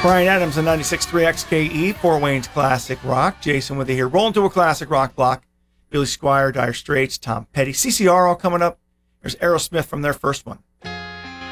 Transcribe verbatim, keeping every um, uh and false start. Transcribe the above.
Brian Adams on ninety-six point three X K E, Fort Wayne's Classic Rock. Jason with you here. Rolling to a classic rock block. Billy Squier, Dire Straits, Tom Petty, C C R all coming up. There's Aerosmith from their first one.